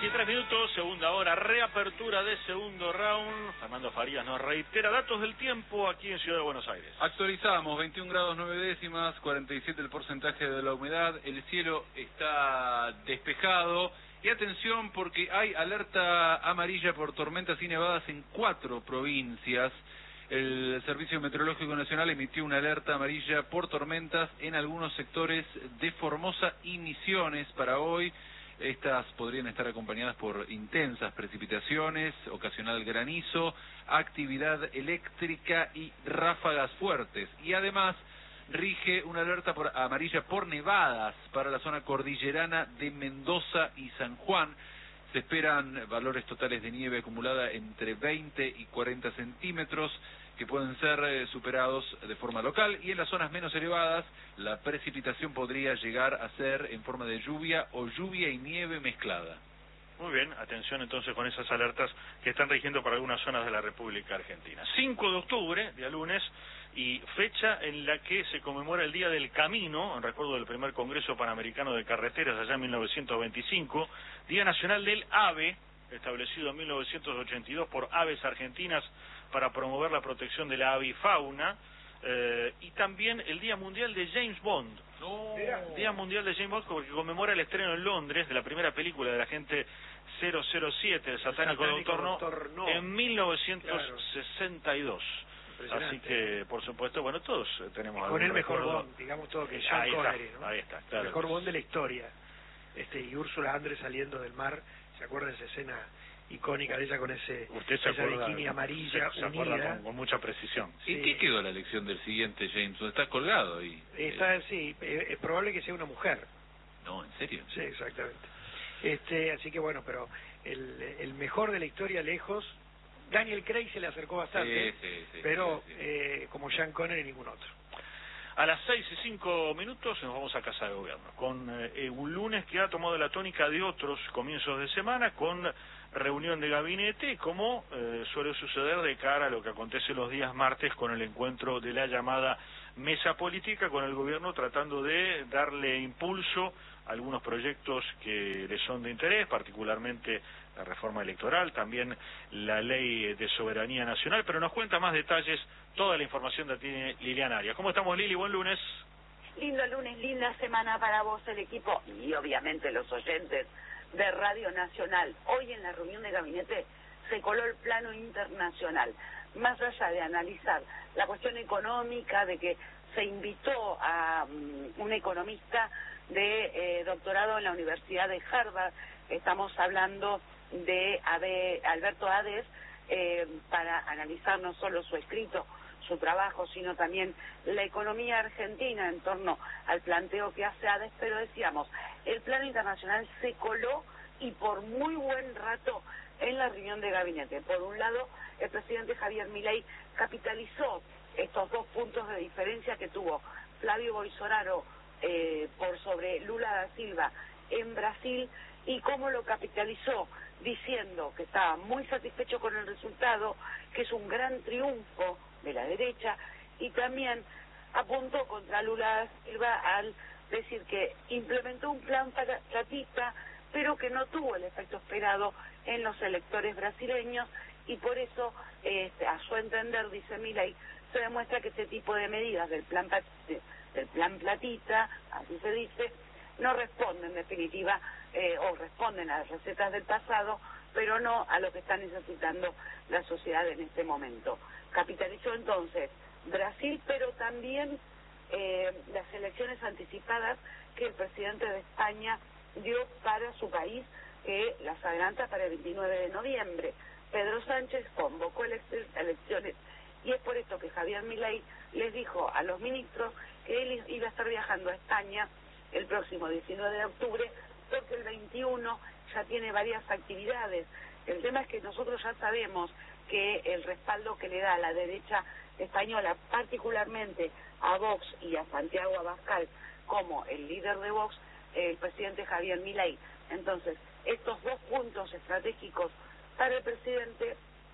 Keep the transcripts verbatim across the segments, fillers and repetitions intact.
veintitrés minutos, segunda hora, reapertura de segundo round. Fernando Farías nos reitera datos del tiempo aquí en Ciudad de Buenos Aires. Actualizamos, veintiún grados nueve décimas, cuarenta y siete el porcentaje de la humedad, el cielo está despejado. Y atención porque hay alerta amarilla por tormentas y nevadas en cuatro provincias. El Servicio Meteorológico Nacional emitió una alerta amarilla por tormentas en algunos sectores de Formosa y Misiones para hoy. Estas podrían estar acompañadas por intensas precipitaciones, ocasional granizo, actividad eléctrica y ráfagas fuertes. Y además rige una alerta por, amarilla por nevadas para la zona cordillerana de Mendoza y San Juan. Se esperan valores totales de nieve acumulada entre veinte y cuarenta centímetros, que pueden ser eh, superados de forma local, y en las zonas menos elevadas la precipitación podría llegar a ser en forma de lluvia o lluvia y nieve mezclada. Muy bien, atención entonces con esas alertas que están rigiendo para algunas zonas de la República Argentina. cinco de octubre, día lunes, y fecha en la que se conmemora el Día del Camino, en recuerdo del primer Congreso Panamericano de Carreteras allá en mil novecientos veinticinco, Día Nacional del Ave, establecido en mil novecientos ochenta y dos por Aves Argentinas para promover la protección de la avifauna, eh, y también el Día Mundial de James Bond. No. Día Mundial de James Bond, porque conmemora el estreno en Londres de la primera película del agente cero cero siete, el satánico, el satánico doctor, doctor no, en mil novecientos sesenta y dos. Claro. Así que, por supuesto, bueno, todos tenemos con el mejor recuerdo. Bond, digamos todo, que Sean Connery, ¿no? Ahí está, claro. El mejor Bond de la historia. Este, y Úrsula Andrés saliendo del mar, ¿se acuerda de esa escena icónica de ella con ese Usted se esa acuerda, bikini amarilla se, se unida con, con mucha precisión? ¿Y sí. qué quedó la elección del siguiente James? ¿Está colgado ahí? Está, eh... sí, es probable que sea una mujer. No, ¿en serio? Sí, exactamente. Este, así que bueno, pero el, el mejor de la historia lejos, Daniel Craig se le acercó bastante, sí, sí, sí, pero sí, sí. Eh, como Sean Connery ningún otro. A las seis y cinco minutos nos vamos a Casa de Gobierno, con eh, un lunes que ha tomado la tónica de otros comienzos de semana, con reunión de gabinete, como eh, suele suceder de cara a lo que acontece los días martes con el encuentro de la llamada mesa política, con el gobierno tratando de darle impulso a algunos proyectos que le son de interés, particularmente la reforma electoral, también la ley de soberanía nacional, pero nos cuenta más detalles, toda la información la tiene Liliana Arias. ¿Cómo estamos, Lili? Buen lunes. Lindo lunes, linda semana para vos, el equipo, y obviamente los oyentes de Radio Nacional. Hoy en la reunión de gabinete se coló el plano internacional. Más allá de analizar la cuestión económica, de que se invitó a um, un economista de eh, doctorado en la Universidad de Harvard, estamos hablando de Abe, Alberto Ades, eh, para analizar no solo su escrito, su trabajo, sino también la economía argentina en torno al planteo que hace Ades, pero decíamos, el plano internacional se coló y por muy buen rato en la reunión de gabinete. Por un lado, el presidente Javier Milei capitalizó estos dos puntos de diferencia que tuvo Flavio Bolsonaro eh, por sobre Lula da Silva en Brasil, y cómo lo capitalizó diciendo que estaba muy satisfecho con el resultado, que es un gran triunfo de la derecha, y también apuntó contra Lula da Silva al decir que implementó un plan platista, pero que no tuvo el efecto esperado en los electores brasileños, y por eso, este, a su entender, dice Milei, se demuestra que este tipo de medidas del plan, del plan platista, así se dice, no responden en definitiva, eh, o responden a las recetas del pasado, pero no a lo que está necesitando la sociedad en este momento. Capitalizó entonces Brasil, pero también eh, las elecciones anticipadas que el presidente de España dio para su país, que las adelanta para el veintinueve de noviembre. Pedro Sánchez convocó elecciones, y es por esto que Javier Milei les dijo a los ministros que él iba a estar viajando a España el próximo diecinueve de octubre, porque el veintiuno ya tiene varias actividades. El tema es que nosotros ya sabemos que el respaldo que le da a la derecha española, particularmente a Vox y a Santiago Abascal como el líder de Vox, el presidente Javier Milei. Entonces, estos dos puntos estratégicos para el presidente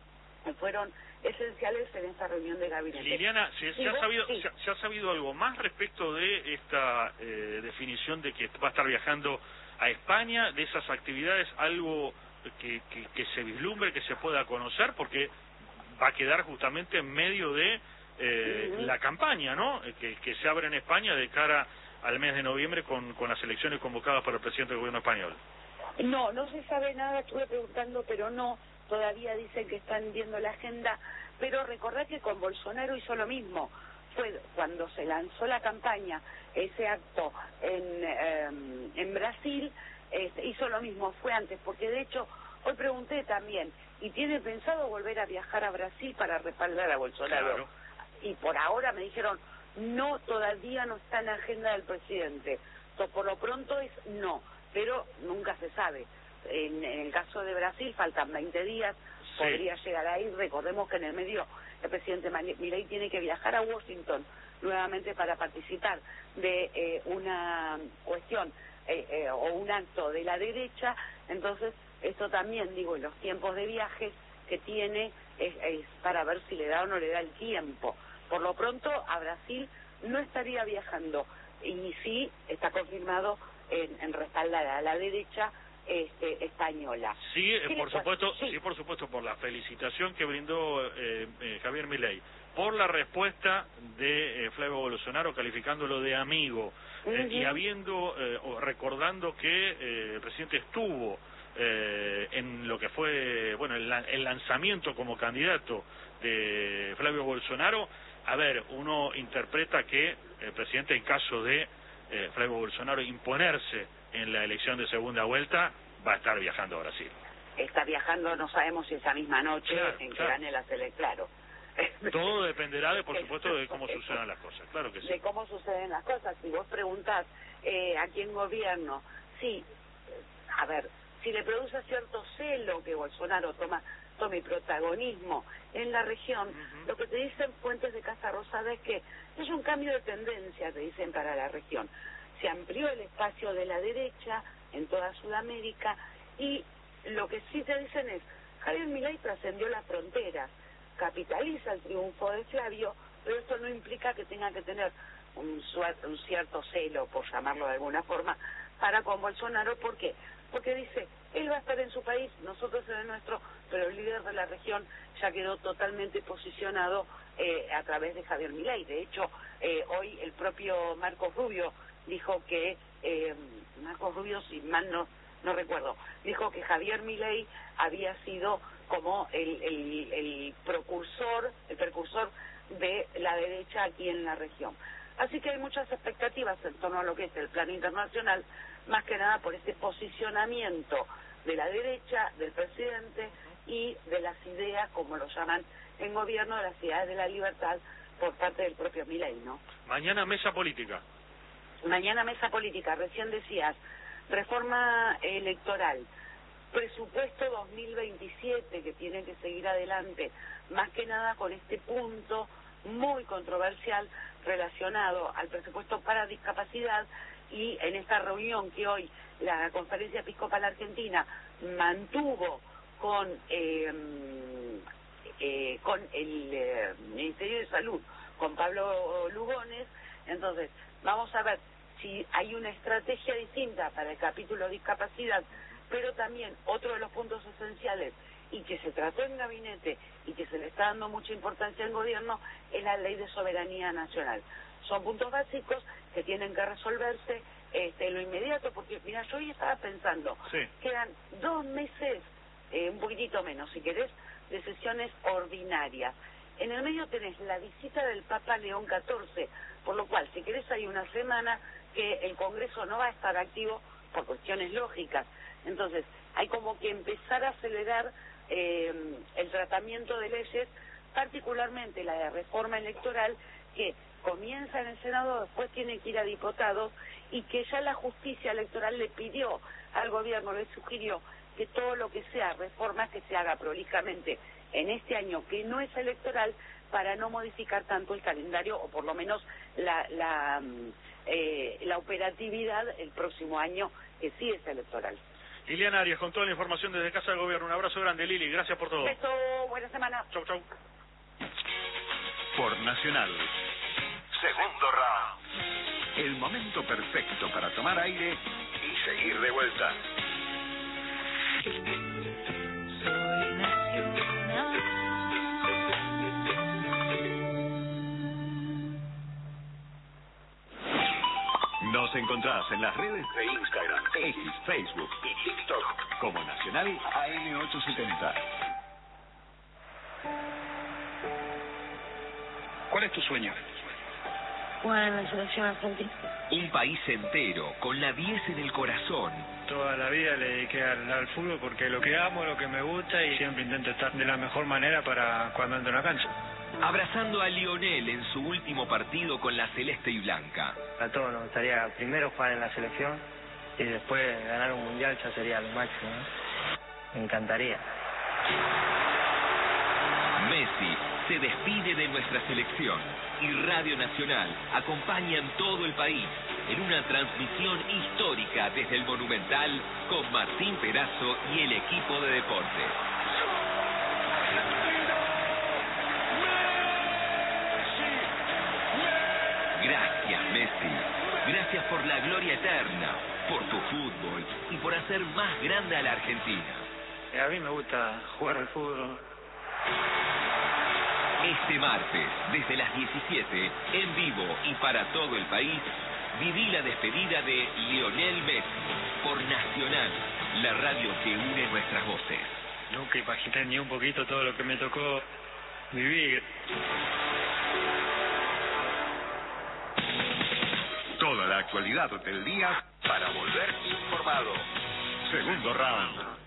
fueron esenciales en esta reunión de gabinete. Liliana, ¿se, se, ha, vos, sabido, sí. se, se ha sabido algo más respecto de esta eh, definición de que va a estar viajando a España de esas actividades algo que, que, que se vislumbre, que se pueda conocer, porque va a quedar justamente en medio de eh, uh-huh. la campaña, ¿no? Que, que se abre en España de cara al mes de noviembre con, con las elecciones convocadas por el presidente del gobierno español. No, no se sabe nada, estuve preguntando, pero no, todavía dicen que están viendo la agenda, pero recordad que con Bolsonaro hizo lo mismo, fue cuando se lanzó la campaña, ese acto en, eh, en Brasil, eh, hizo lo mismo, fue antes, porque de hecho, hoy pregunté también, ¿y tiene pensado volver a viajar a Brasil para respaldar a Bolsonaro? Claro. Y por ahora me dijeron, no, todavía no está en la agenda del presidente, so, por lo pronto es no, pero nunca se sabe. En, en el caso de Brasil faltan veinte días, sí. podría llegar ahí. Recordemos que en el medio el presidente Milei tiene que viajar a Washington nuevamente para participar de eh, una cuestión eh, eh, o un acto de la derecha. Entonces esto también, digo, en los tiempos de viajes que tiene es, es para ver si le da o no le da el tiempo. Por lo pronto a Brasil no estaría viajando, y sí está confirmado en, en respaldar a la derecha este, española. Sí, eh, por supuesto, sí. sí, por supuesto, por la felicitación que brindó eh, eh, Javier Milei, por la respuesta de eh, Flavio Bolsonaro calificándolo de amigo, uh-huh. eh, y habiendo eh, o recordando que eh, el presidente estuvo eh, en lo que fue, bueno, el, el lanzamiento como candidato de Flavio Bolsonaro. A ver, uno interpreta que el presidente, en caso de eh, Flavio Bolsonaro imponerse en la elección de segunda vuelta, va a estar viajando a Brasil. Está viajando, no sabemos si esa misma noche claro, en que claro. gane las elecciones, claro. Todo dependerá, de, por supuesto, de cómo sucedan las cosas, claro que sí. De cómo suceden las cosas. Si vos preguntás eh, a quién gobierno, sí, a ver, si le produce cierto celo que Bolsonaro toma tome protagonismo en la región, uh-huh. lo que te dicen fuentes de Casa Rosada es que es un cambio de tendencia, te dicen, para la región. Se amplió el espacio de la derecha en toda Sudamérica, y lo que sí te dicen es, Javier Milei trascendió las fronteras, capitaliza el triunfo de Flavio, pero esto no implica que tenga que tener un, un cierto celo, por llamarlo de alguna forma, para con Bolsonaro. ¿Por qué? Porque dice, él va a estar en su país, nosotros en el nuestro, pero el líder de la región ya quedó totalmente posicionado eh, a través de Javier Milei. De hecho, eh, hoy el propio Marcos Rubio dijo que, eh, Marcos Rubio, si mal no, no recuerdo, dijo que Javier Milei había sido como el, el, el precursor, el precursor de la derecha aquí en la región. Así que hay muchas expectativas en torno a lo que es el plano internacional, más que nada por este posicionamiento de la derecha, del presidente y de las ideas, como lo llaman en gobierno, de las ideas de la libertad por parte del propio Milei, ¿no? Mañana mesa política. Mañana mesa política, recién decías, reforma electoral, presupuesto dos mil veintisiete que tiene que seguir adelante, más que nada con este punto muy controversial relacionado al presupuesto para discapacidad. Y en esta reunión que hoy la Conferencia Episcopal Argentina mantuvo con eh, eh, con el eh, Ministerio de Salud, con Pablo Lugones, entonces vamos a ver si hay una estrategia distinta para el capítulo discapacidad, pero también otro de los puntos esenciales y que se trató en gabinete y que se le está dando mucha importancia al gobierno es la Ley de Soberanía Nacional. Son puntos básicos que tienen que resolverse este, en lo inmediato, porque mira, yo hoy estaba pensando, sí. quedan dos meses, eh, un poquitito menos si querés, de sesiones ordinarias. En el medio tenés la visita del Papa León catorce, por lo cual, si querés, hay una semana que el Congreso no va a estar activo por cuestiones lógicas. Entonces, hay como que empezar a acelerar eh, el tratamiento de leyes, particularmente la de reforma electoral, que comienza en el Senado, después tiene que ir a diputados, y que ya la justicia electoral le pidió al gobierno, le sugirió que todo lo que sea reformas que se haga prolijamente en este año que no es electoral, para no modificar tanto el calendario, o por lo menos la la, eh, la operatividad el próximo año, que sí es electoral. Liliana Arias, con toda la información desde Casa de Gobierno. Un abrazo grande, Lili, gracias por todo. Beso, buena semana. Chau, chau. Por Nacional. Segundo round. El momento perfecto para tomar aire y seguir de vuelta. Soy nacional. Nos encontrás en las redes de Instagram, X, Facebook y TikTok como Nacional A M ochocientos setenta. ¿Cuál es tu sueño? Jugar en la selección argentina. Un país entero, con la diez en el corazón. Toda la vida le dediqué al, al fútbol porque lo que amo, lo que me gusta y siempre intento estar de la mejor manera para cuando entro en la cancha. Abrazando a Lionel en su último partido con la celeste y blanca. A todos nos gustaría primero jugar en la selección y después ganar un mundial, ya sería lo máximo, ¿no? Me encantaría. Messi se despide de nuestra selección y Radio Nacional acompaña en todo el país en una transmisión histórica desde el Monumental con Martín Perazo y el equipo de deportes. Gracias, Messi. Gracias por la gloria eterna, por tu fútbol y por hacer más grande a la Argentina. A mí me gusta jugar al fútbol. Este martes, desde las diecisiete, en vivo y para todo el país, viví la despedida de Lionel Messi por Nacional, la radio que une nuestras voces. Nunca imaginé ni un poquito todo lo que me tocó vivir. Toda la actualidad del día para volver informado. Segundo round.